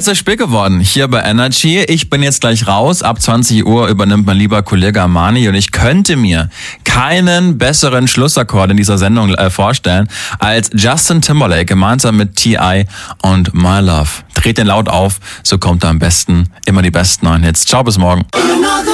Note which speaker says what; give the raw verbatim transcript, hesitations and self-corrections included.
Speaker 1: Es ist spät geworden hier bei Energy. Ich bin jetzt gleich raus. Ab zwanzig Uhr übernimmt mein lieber Kollege Armani und ich könnte mir keinen besseren Schlussakkord in dieser Sendung äh, vorstellen als Justin Timberlake gemeinsam mit T I und My Love. Dreht den laut auf, so kommt er am besten immer die besten neuen Hits. Ciao, bis morgen.